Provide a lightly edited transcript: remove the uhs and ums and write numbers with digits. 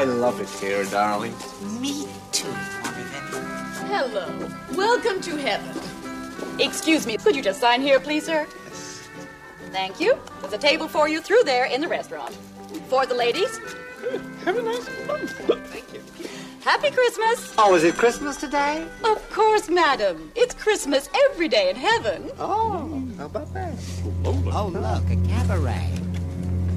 I love it here, darling. Me too, Morgan. Hello. Welcome to heaven. Excuse me, could you just sign here, please, sir? Thank you. There's a table for you through there in the restaurant. For the ladies. Have a nice month. Thank you. Happy Christmas. Oh, is it Christmas today? Of course, madam. It's Christmas every day in heaven. Oh, how about that? Lola. Oh, look, a cabaret.